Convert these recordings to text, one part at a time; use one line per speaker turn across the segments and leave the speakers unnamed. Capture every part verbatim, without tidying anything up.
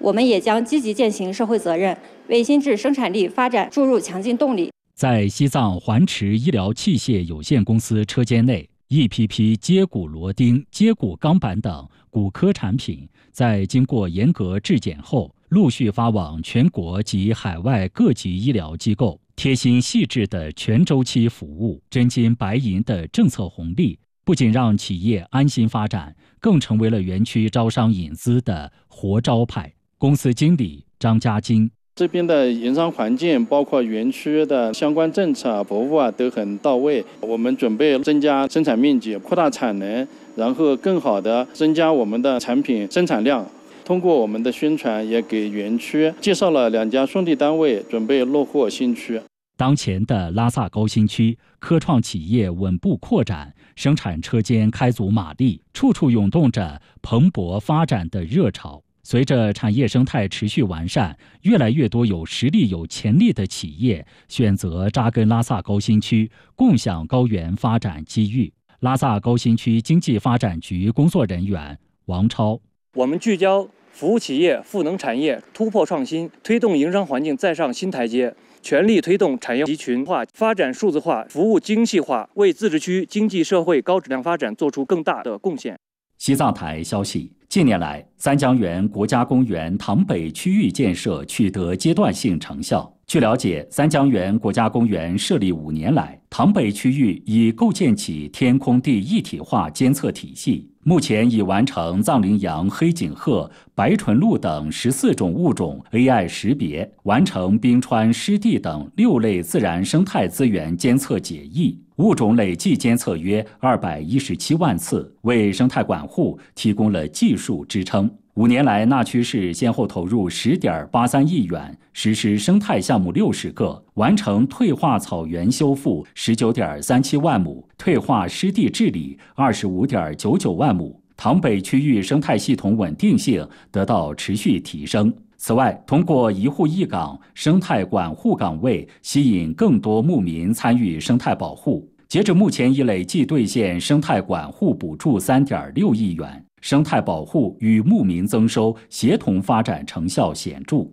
我们也将积极践行社会责任，为新质生产力发展注入强劲动力。
在西藏环池医疗器械有限公司车间内，一批批接骨螺钉、接骨钢板等骨科产品，在经过严格质检后，陆续发往全国及海外各级医疗机构。贴心细致的全周期服务，真金白银的政策红利，不仅让企业安心发展，更成为了园区招商引资的活招牌。公司经理张家金。
这边的营商环境，包括园区的相关政策、服务啊，都很到位。我们准备增加生产面积，扩大产能，然后更好的增加我们的产品生产量。通过我们的宣传，也给园区介绍了两家兄弟单位，准备落户新区。
当前的拉萨高新区，科创企业稳步扩展，生产车间开足马力，处处涌动着蓬勃发展的热潮。随着产业生态持续完善，越来越多有实力、有潜力的企业选择扎根拉萨高新区，共享高原发展机遇。拉萨高新区经济发展局工作人员王超。
我们聚焦服务企业、赋能产业，突破创新，推动营商环境再上新台阶，全力推动产业集群化、发展数字化、服务精细化，为自治区经济社会高质量发展做出更大的贡献。
西藏台消息，近年来，三江源国家公园塘北区域建设取得阶段性成效。据了解，三江源国家公园设立五年来，塘北区域已构建起天空地一体化监测体系，目前已完成藏羚羊、黑颈鹤、白唇鹿等十四种物种 A I 识别，完成冰川湿地等六类自然生态资源监测解译，物种累计监测约二百一十七万次，为生态管护提供了技术支撑。五年来，纳区市先后投入十点八三亿元，实施生态项目六十个，完成退化草原修复十九点三七万亩，退化湿地治理二十五点九九万亩，塘北区域生态系统稳定性得到持续提升。此外，通过一户一岗生态管护岗位，吸引更多牧民参与生态保护。截至目前，已累计兑现生态管护补助三点六亿元。生态保护与牧民增收协同发展成效显著。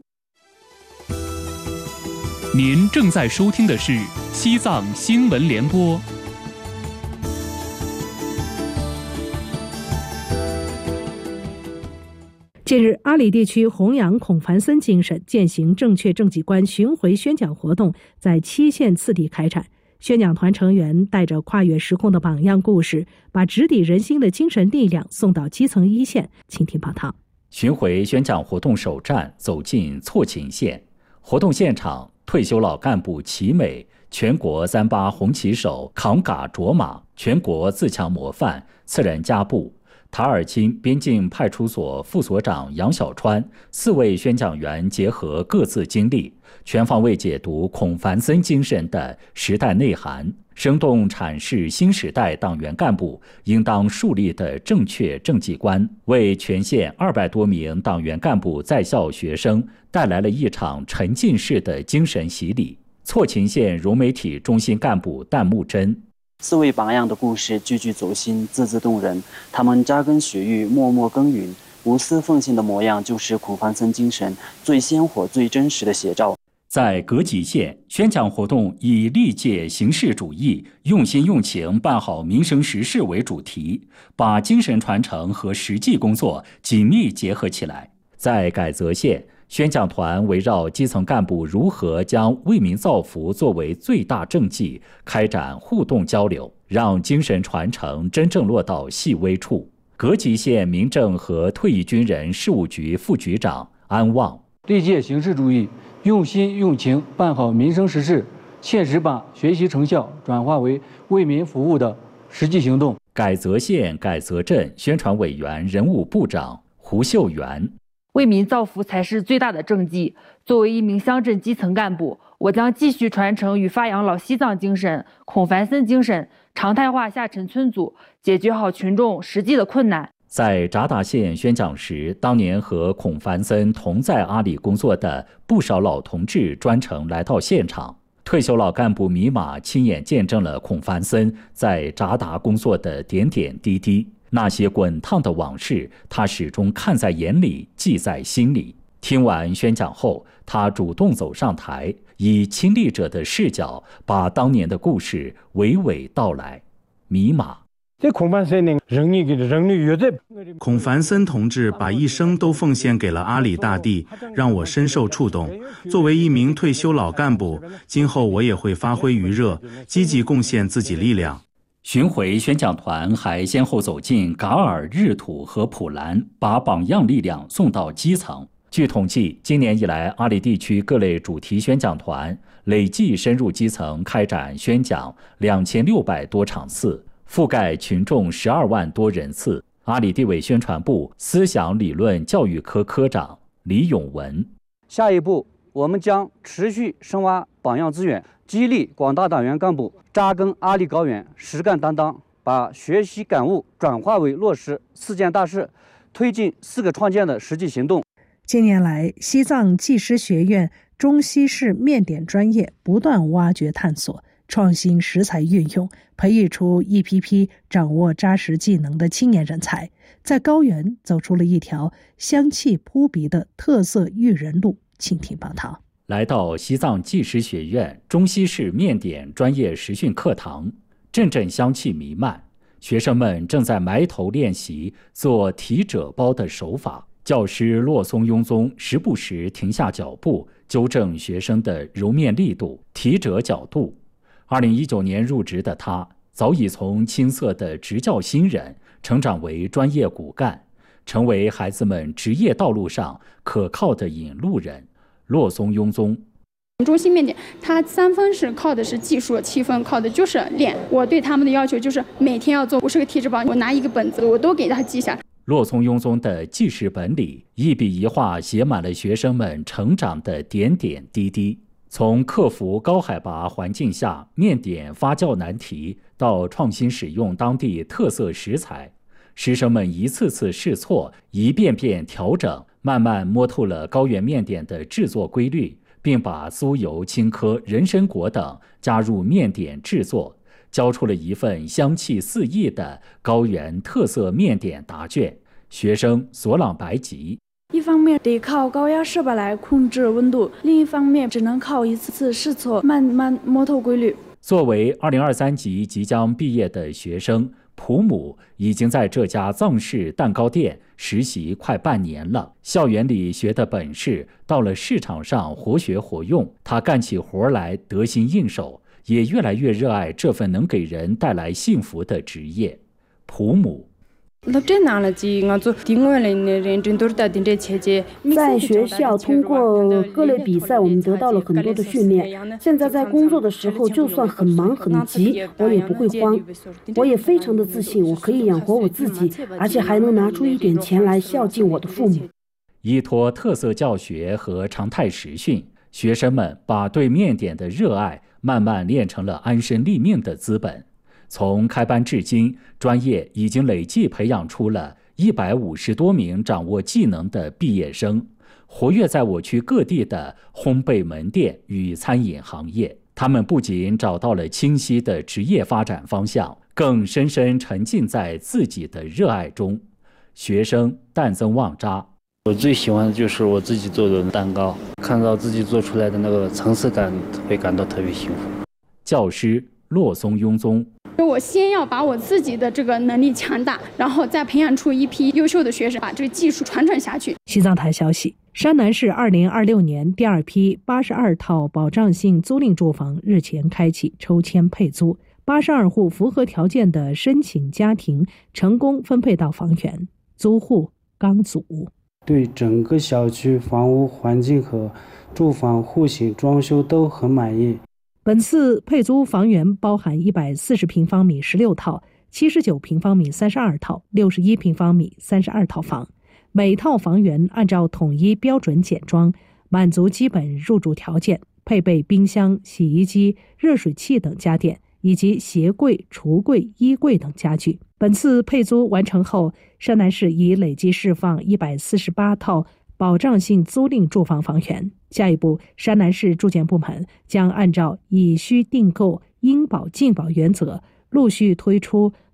您正在收听的是西藏新闻联播。
近日，阿里地区弘扬孔繁森精神，践行正确政绩观巡回宣讲活动在七县次第开展。宣讲团成员带着跨越时空的榜样故事，把直抵人心的精神力量送到基层一线。请听报道。
巡回宣讲活动首站走进错勤县，活动现场，退休老干部齐美，全国三八红旗手扛嘎卓玛，全国自强模范次仁加布，塔尔钦边境派出所副所长杨小川，四位宣讲员结合各自经历，全方位解读孔繁森精神的时代内涵，生动阐释新时代党员干部应当树立的正确政绩观，为全县二百多名党员干部在校学生带来了一场沉浸式的精神洗礼。错勤县融媒体中心干部旦木真。
四位榜样的故事句句走心，字字动人。他们扎根雪域，默默耕耘，无私奉献的模样，就是孔繁森精神最鲜活、最真实的写照。
在格吉县，宣讲活动以历届形式主义、用心用情办好民生实事为主题，把精神传承和实际工作紧密结合起来。在改则县，宣讲团围绕基层干部如何将为民造福作为最大政绩，开展互动交流，让精神传承真正落到细微处。格吉县民政和退役军人事务局副局长安旺，
历届形式主义、用心用情办好民生实事，切实把学习成效转化为为民服务的实际行动。
改则县改则镇宣传委员人物部长胡秀元，
为民造福才是最大的政绩。作为一名乡镇基层干部，我将继续传承与发扬老西藏精神、孔繁森精神，常态化下沉村组，解决好群众实际的困难。
在扎达县宣讲时，当年和孔繁森同在阿里工作的不少老同志专程来到现场。退休老干部米马亲眼见证了孔繁森在扎达工作的点点滴滴。那些滚烫的往事，他始终看在眼里，记在心里。 听完宣讲后，他主动走上台，以亲历者的视角，把当年的故事娓娓道来。米马。
孔繁森同志把一生都奉献给了阿里大地，让我深受触动。作为一名退休老干部，今后我也会发挥余热，积极贡献自己力量。
巡回宣讲团还先后走进噶尔、日土和普兰，把榜样力量送到基层。据统计，今年以来，阿里地区各类主题宣讲团累计深入基层开展宣讲两千六百多场次，覆盖群众十二万多人次。阿里地委宣传部思想理论教育科科长李永文：
下一步，我们将持续深挖榜样资源，激励广大党员干部扎根阿里高原，实干担当，把学习感悟转化为落实四件大事，推进四个创建的实际行动。
近年来，西藏技师学院中西式面点专业不断挖掘探索，创新食材运用，培育出一批批掌握扎实技能的青年人才，在高原走出了一条香气扑鼻的特色育人路。请听报道。
来到西藏技师学院中西式面点专业实训课堂，阵阵香气弥漫，学生们正在埋头练习做提褶包的手法。教师洛松雍宗时不时停下脚步，纠正学生的揉面力度、提褶角度。二零一九年入职的他，早已从青涩的职教新人成长为专业骨干，成为孩子们职业道路上可靠的引路人。洛松雍宗：
中西面点，它三分是靠的是技术，七分靠的就是练。我对他们的要求就是每天要做五十个提褶包，我拿一个本子，我都给他记下。
洛松雍宗的记事本里，一笔一画写满了学生们成长的点点滴滴。从克服高海拔环境下面点发酵难题，到创新使用当地特色食材，师生们一次次试错，一遍遍调整，慢慢摸透了高原面点的制作规律，并把酥油、青稞、人参果等加入面点制作，交出了一份香气四溢的高原特色面点答卷。学生索朗白吉：
一方面得靠高压设备来控制温度，另一方面只能靠一次次试错，慢慢摸透规律。
作为二零二三级即将毕业的学生，普姆已经在这家藏式蛋糕店实习快半年了。校园里学的本事，到了市场上活学活用，他干起活来得心应手，也越来越热爱这份能给人带来幸福的职业。普姆：
在学校通过各类比赛，我们得到了很多的训练。现在在工作的时候，就算很忙很急，我也不会慌。我也非常的自信，我可以养活我自己，而且还能拿出一点钱来孝敬我的父母。
依托特色教学和常态实训，学生们把对面点的热爱慢慢练成了安身立命的资本。从开班至今，专业已经累计培养出了一百五十多名掌握技能的毕业生，活跃在我区各地的烘焙门店与餐饮行业。他们不仅找到了清晰的职业发展方向，更深深沉浸在自己的热爱中。学生旦增旺扎：
我最喜欢的就是我自己做的蛋糕，看到自己做出来的那个层次感，会感到特别幸福。
教师洛松雍宗：
我先要把我自己的这个能力强大，然后再培养出一批优秀的学生，把这个技术传承下去。
西藏台消息，山南市二零二六年第二批八十二套保障性租赁住房日前开启抽签配租，八十二户符合条件的申请家庭成功分配到房源，租户刚组。
对整个小区房屋环境和住房户型装修都很满意。
本次配租房源包含一百四十平方米十六套、七十九平方米三十二套、六十一平方米三十二套房，每套房源按照统一标准简装，满足基本入住条件，配备冰箱、洗衣机、热水器等家电，以及鞋柜、橱柜、衣柜等家具。本次配租完成后，山南市已累计释放一百四十八套保障性租赁住房房源。下一步，山南市住建部门将按照以需订购、应保尽保原则，陆续推出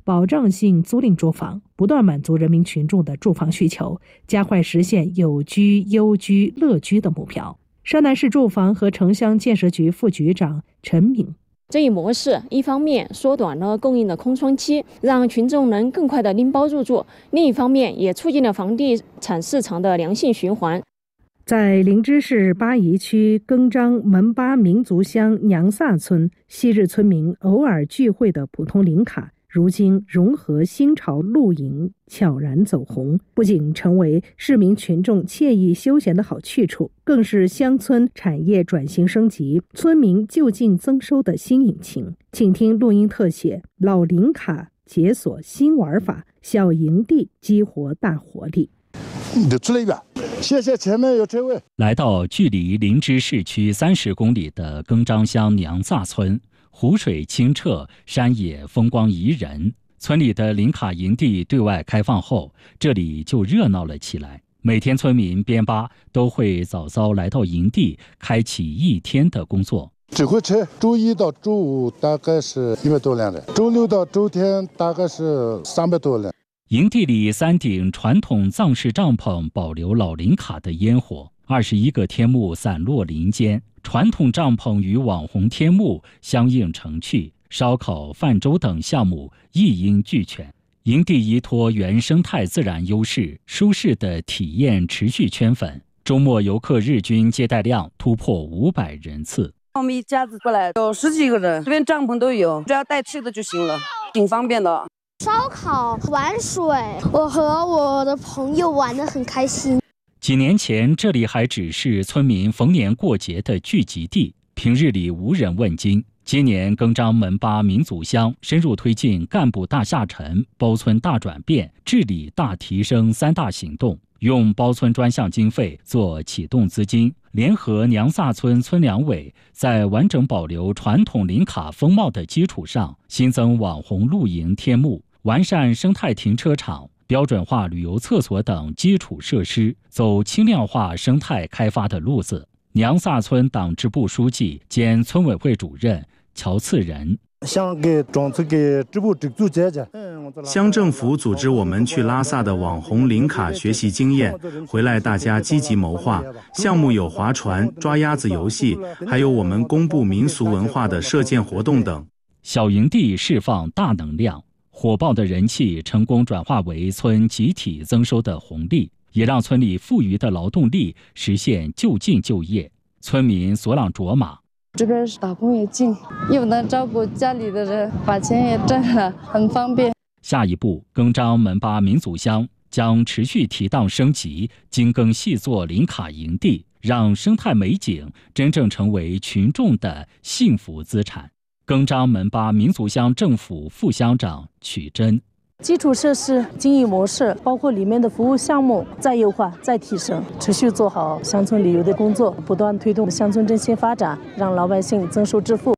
保障性租赁住房，不断满足人民群众的住房需求，加快实现有居、优居、乐居的目标。山南市住房和城乡建设局副局长陈敏。
这一模式一方面缩短了供应的空窗期，让群众能更快的拎包入住，另一方面也促进了房地产市场的良性循环。
在灵芝市巴宜区更张门巴民族乡娘萨村，昔日村民偶尔聚会的普通林卡，如今融合新潮露营，悄然走红，不仅成为市民群众惬意休闲的好去处，更是乡村产业转型升级、村民就近增收的新引擎。请听录音特写：老林卡解锁新玩法，小营地激活大活力。
你就住得远，谢谢前面有车位。
来到距离灵芝市区三十公里的更张乡娘萨村，湖水清澈，山野风光宜人。村里的林卡营地对外开放后，这里就热闹了起来。每天村民边巴都会早早来到营地，开启一天的工作。
指挥车周一到周五大概是一百多辆人，周六到周天大概是三百多辆。
营地里三顶传统藏式帐篷保留老林卡的烟火，二十一个天幕散落林间，传统帐篷与网红天幕相映成趣，烧烤、泛舟等项目一应俱全。营地依托原生态自然优势，舒适的体验持续圈粉。周末游客日均接待量突破五百人次。
我们一家子过来有十几个人，这边帐篷都有，只要带吃的就行了，挺方便的。
烧烤、玩水，我和我的朋友玩得很开心。
几年前，这里还只是村民逢年过节的聚集地，平日里无人问津。今年更张门巴民族乡深入推进干部大下沉、包村大转变、治理大提升三大行动，用包村专项经费做启动资金，联合娘萨村村两委，在完整保留传统林卡风貌的基础上，新增网红露营天幕，完善生态停车场、标准化旅游厕所等基础设施，走轻量化生态开发的路子。娘萨村党支部书记兼村委会主任乔次仁。
想给庄村给支部支组姐姐，
乡政府组织我们去拉萨的网红林卡学习经验，回来大家积极谋划。项目有划船、抓鸭子游戏，还有我们公布民俗文化的射箭活动等。
小营地释放大能量，火爆的人气成功转化为村集体增收的红利，也让村里富余的劳动力实现就近就业。村民索朗卓玛。
这边打工也近，又能照顾家里的人，把钱也挣了，很方便。
下一步，更张门巴民族乡将持续提档升级，精耕细作林卡营地，让生态美景真正成为群众的幸福资产。更张门巴民族乡政府副乡长曲珍。
基础设施、经营模式，包括里面的服务项目，再优化、再提升，持续做好乡村旅游的工作，不断推动乡村振兴发展，让老百姓增收致富。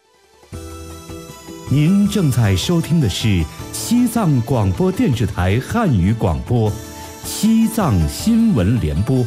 您正在收听的是西藏广播电视台汉语广播，西藏新闻联播。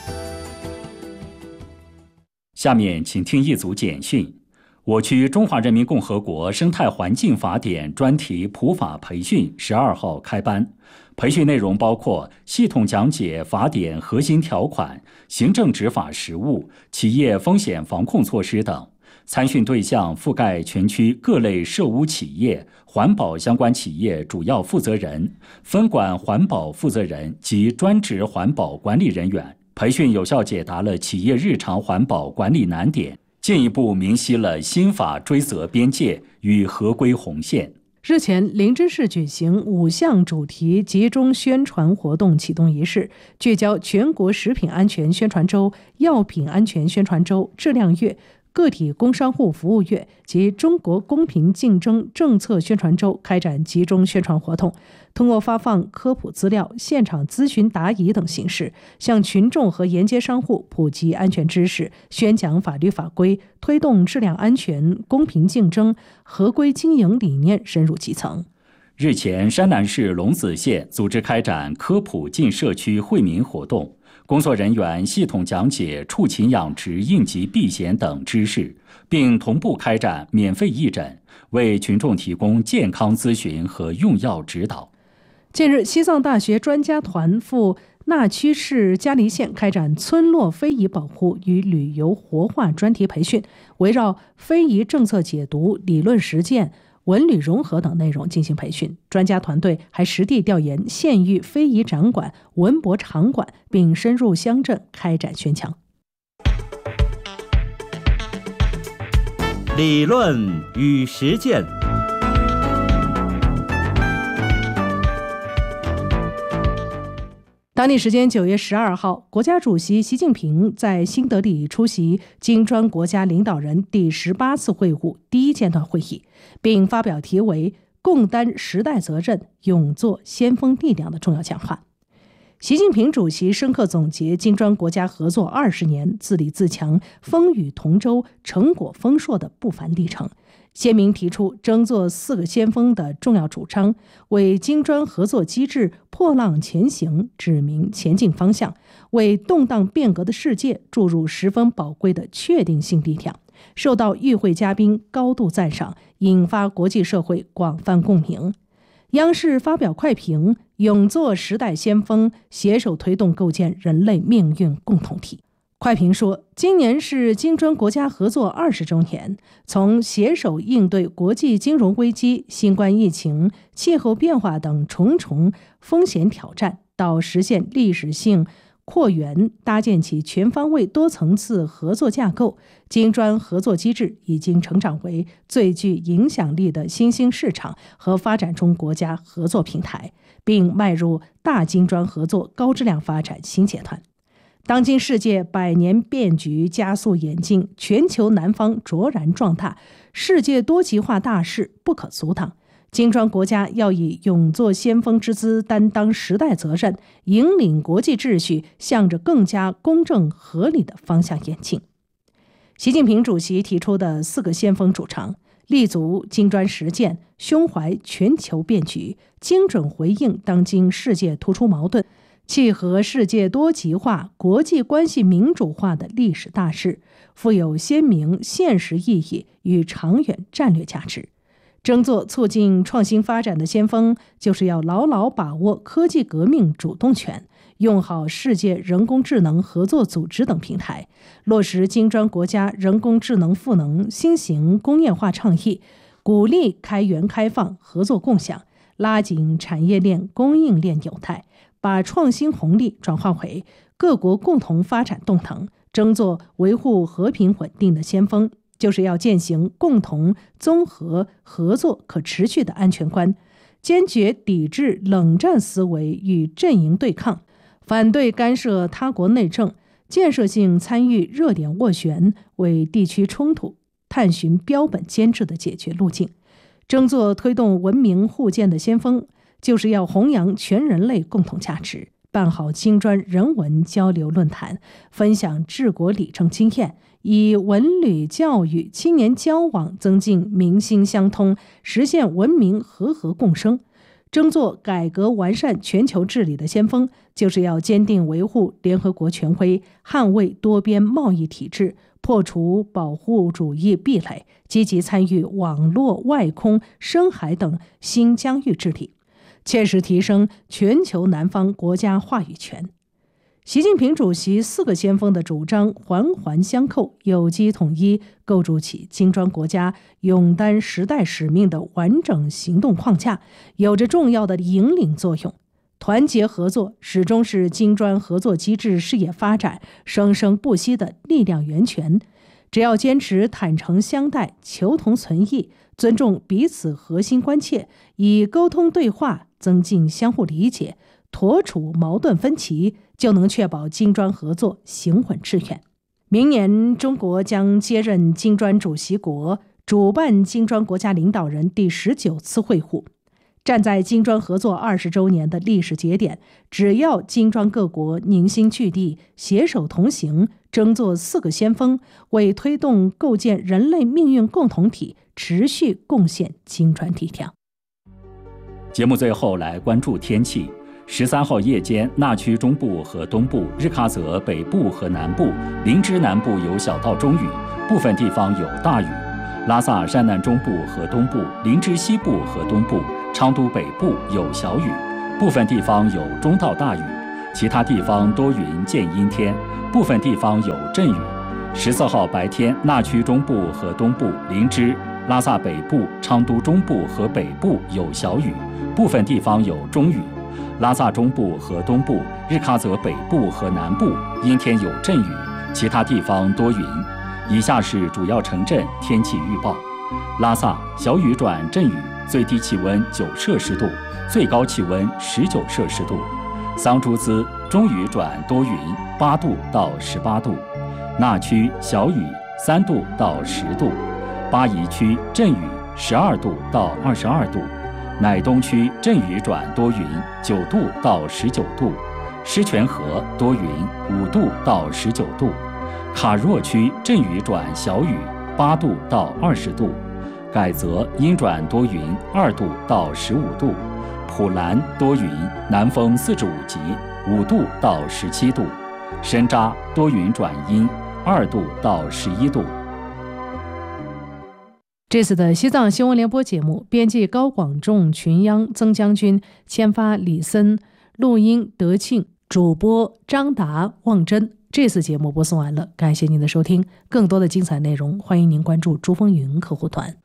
下面请听一组简讯。我区中华人民共和国生态环境法典专题普法培训十二号开班，培训内容包括系统讲解法典核心条款、行政执法实务、企业风险防控措施等。参训对象覆盖全区各类涉污企业、环保相关企业主要负责人、分管环保负责人及专职环保管理人员。培训有效解答了企业日常环保管理难点，进一步明晰了新法追责边界与合规红线。
日前，灵芝市举行五项主题集中宣传活动启动仪式，聚焦全国食品安全宣传周、药品安全宣传周、质量月、个体工商户服务月及中国公平竞争政策宣传周开展集中宣传活动，通过发放科普资料、现场咨询答疑等形式，向群众和沿街商户普及安全知识，宣讲法律法规，推动质量安全、公平竞争、合规经营理念深入基层。
日前，山南市龙子县组织开展科普进社区惠民活动， 工作人员系统讲解畜禽养殖应急避险等知识，并同步开展免费义诊，为群众提供健康咨询和用药指导。
近日，西藏大学专家团赴那曲市嘉黎县开展村落非遗保护与旅游活化专题培训，围绕非遗政策解读、理论实践、文旅融合等内容进行培训。专家团队还实地调研县域非遗展馆、文博场馆，并深入乡镇开展宣讲。
理论与实践。
当地时间九月十二号，国家主席习近平在新德里出席金砖国家领导人第十八次会晤第一阶段会议，并发表题为“共担时代责任，勇做先锋力量”的重要讲话。习近平主席深刻总结金砖国家合作二十年自立自强、风雨同舟、成果丰硕的不凡历程，鲜明提出争做四个先锋的重要主张，为金砖合作机制破浪前行指明前进方向，为动荡变革的世界注入十分宝贵的确定性力量，受到与会嘉宾高度赞赏，引发国际社会广泛共鸣。央视发表快评，勇做时代先锋，携手推动构建人类命运共同体。快评说，今年是金砖国家合作二十周年，从携手应对国际金融危机、新冠疫情、气候变化等重重风险挑战，到实现历史性扩员，搭建起全方位多层次合作架构，金砖合作机制已经成长为最具影响力的新兴市场和发展中国家合作平台，并迈入大金砖合作高质量发展新阶段。当今世界百年变局加速演进，全球南方卓然壮大，世界多极化大势不可阻挡。金砖国家要以勇做先锋之姿，担当时代责任，引领国际秩序向着更加公正合理的方向演进。习近平主席提出的四个先锋主张，立足金砖实践，胸怀全球变局，精准回应当今世界突出矛盾，契合世界多极化、国际关系民主化的历史大势，富有鲜明现实意义与长远战略价值。争做促进创新发展的先锋，就是要牢牢把握科技革命主动权，用好世界人工智能合作组织等平台，落实金砖国家人工智能赋能新型工业化倡议，鼓励开源开放、合作共享，拉紧产业链、供应链纽带，把创新红利转化为各国共同发展动能，争做维护和平稳定的先锋，就是要践行共同、综合、合作、可持续的安全观，坚决抵制冷战思维与阵营对抗，反对干涉他国内政，建设性参与热点斡旋，为地区冲突探寻标本兼治的解决路径。争做推动文明互鉴的先锋，就是要弘扬全人类共同价值，办好金砖人文交流论坛，分享治国理政经验，以文旅教育、青年交往增进民心相通，实现文明和合共生。争做改革完善全球治理的先锋，就是要坚定维护联合国权威，捍卫多边贸易体制，破除保护主义壁垒，积极参与网络、外空、深海等新疆域治理，切实提升全球南方国家话语权。习近平主席四个先锋的主张环环相扣，有机统一，构筑起金砖国家勇担时代使命的完整行动框架，有着重要的引领作用。团结合作始终是金砖合作机制事业发展生生不息的力量源泉。只要坚持坦诚相待、求同存异，尊重彼此核心关切，以沟通对话增进相互理解，妥处矛盾分歧，就能确保金砖合作行稳致远。明年中国将接任金砖主席国，主办金砖国家领导人第十九次会晤。站在金砖合作二十周年的历史节点，只要金砖各国凝心聚力，携手同行，争做四个先锋，为推动构建人类命运共同体持续贡献金砖力量。
节目最后来关注天气。 十三号夜间，纳区中部和东部、日喀则北部和南部、林芝南部有小到中雨，部分地方有大雨；拉萨山南中部和东部、林芝西部和东部、昌都北部有小雨，部分地方有中到大雨，其他地方多云见阴天，部分地方有阵雨。十四号白天，纳区中部和东部、林芝、拉萨北部、昌都中部和北部有小雨，部分地方有中雨；拉萨中部和东部、日喀则北部和南部阴天有阵雨，其他地方多云。以下是主要城镇天气预报：拉萨小雨转阵雨，最低气温九摄氏度，最高气温十九摄氏度；桑珠孜中雨转多云，八度到十八度；纳区小雨，三度到十度；巴宜区阵雨，十二度到二十二度；乃东区阵雨转多云，九度到十九度；狮泉河多云，五度到十九度；卡若区阵雨转小雨，八度到二十度；改则阴转多云，二度到十五度；普兰多云，南风四至五级，五度到十七度；深扎多云转阴，二度到十一度。
这次的西藏新闻联播节目，编辑高广仲、群央、曾将军，签发李森，录音德庆，主播张达、望真。这次节目播送完了，感谢您的收听。更多的精彩内容，欢迎您关注珠峰云客户团。